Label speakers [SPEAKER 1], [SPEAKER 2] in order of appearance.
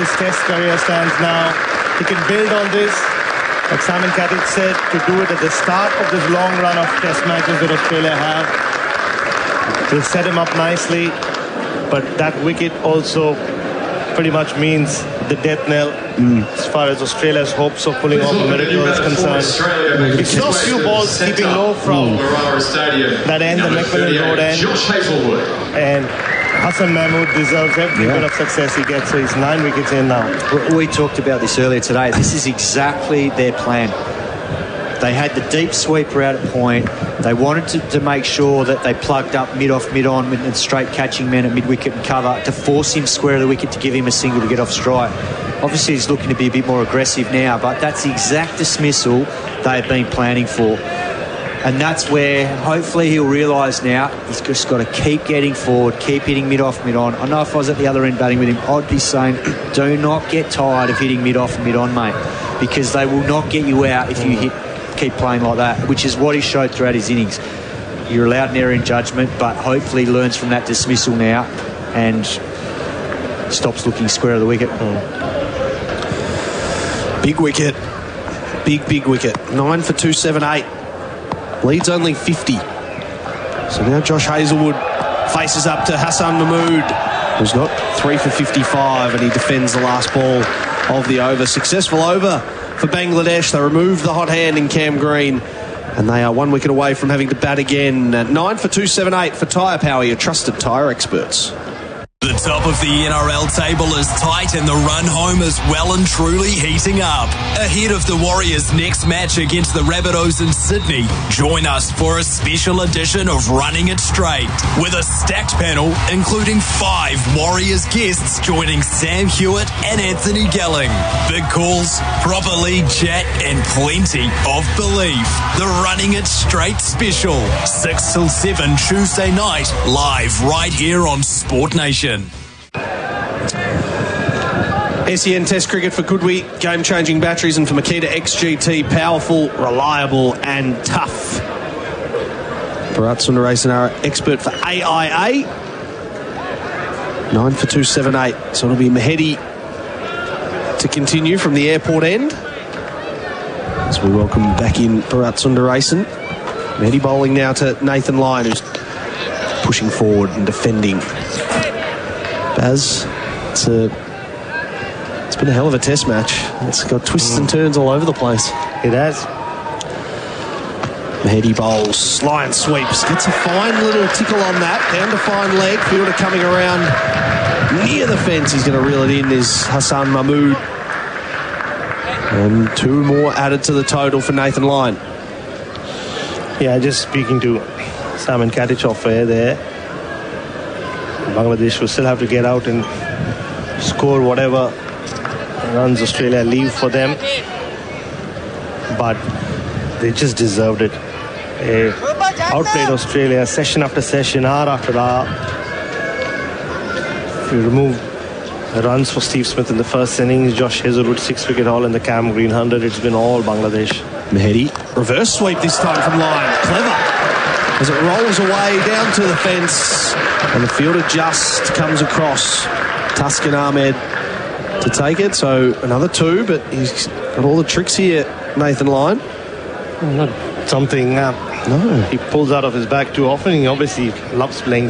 [SPEAKER 1] his test career stands now. He can build on this. Like Simon Katich said, to do it at the start of this long run of test matches that Australia have. Will set him up nicely. But that wicket also pretty much means the death knell as far as Australia's hopes of pulling off a miracle is concerned. It's not few balls keeping low from that end, the Macmillan Road end. And Hassan Mahmood deserves every bit of success he gets, so he's 9 wickets in now.
[SPEAKER 2] We talked about this earlier today. This is exactly their plan. They had the deep sweeper out at point. They wanted to make sure that they plugged up mid-off, mid-on and straight catching men at mid-wicket and cover to force him square of the wicket to give him a single to get off strike. Obviously, he's looking to be a bit more aggressive now, but that's the exact dismissal they've been planning for. And that's where hopefully he'll realise now he's just got to keep getting forward, keep hitting mid-off, mid-on. I know if I was at the other end batting with him, I'd be saying, do not get tired of hitting mid-off and mid-on, mate, because they will not get you out if you keep playing like that, which is what he showed throughout his innings. You're allowed an error in judgment, but hopefully he learns from that dismissal now and stops looking square of the wicket.
[SPEAKER 3] Big wicket. Big wicket. 9 for 278. Leads only 50. So now Josh Hazlewood faces up to Hassan Mahmood, who's got 3 for 55, and he defends the last ball of the over. Successful over for Bangladesh. They remove the hot hand in Cam Green, and they are 1 wicket away from having to bat again. 9 for 278 for Tyre Power, your trusted tyre experts.
[SPEAKER 4] The top of the NRL table is tight and the run home is well and truly heating up. Ahead of the Warriors' next match against the Rabbitohs in Sydney, join us for a special edition of Running It Straight with a stacked panel including 5 Warriors guests joining Sam Hewitt and Anthony Gelling. Big calls, proper league chat and plenty of belief. The Running It Straight special, 6 till 7 Tuesday night, live right here on Sport Nation.
[SPEAKER 3] SEN Test Cricket for Goodwee, game-changing batteries, and for Makita XGT, powerful, reliable and tough. Bharat Sundaresan, our expert for AIA. 9 for 278. So it'll be Mahedi to continue from the airport end. As we welcome back in Bharat Sundaresan. Mahedi bowling now to Nathan Lyon, who's pushing forward and defending. Baz, it's been a hell of a test match. It's got twists and turns all over the place.
[SPEAKER 1] It has.
[SPEAKER 3] Mahedi bowls, Lyon sweeps, gets a fine little tickle on that, down to fine leg, fielder coming around near the fence. He's going to reel it in, is Hassan Mahmood. And 2 more added to the total for Nathan Lyon.
[SPEAKER 1] Yeah, just speaking to Simon Katich off air there, Bangladesh will still have to get out and score whatever runs Australia leave for them, but they just deserved it. They outplayed Australia session after session, hour after hour. If you remove the runs for Steve Smith in the first innings, Josh Hazlewood 6-wicket haul and the Cam Green 100, it's been all Bangladesh.
[SPEAKER 3] Mahedi, reverse sweep this time from Lyon, clever, as it rolls away down to the fence, and the fielder just comes across. Tuscan Ahmed to take it, so another 2, but he's got all the tricks here, Nathan Lyon.
[SPEAKER 1] Not something
[SPEAKER 3] no,
[SPEAKER 1] he pulls out of his bag too often. He obviously loves playing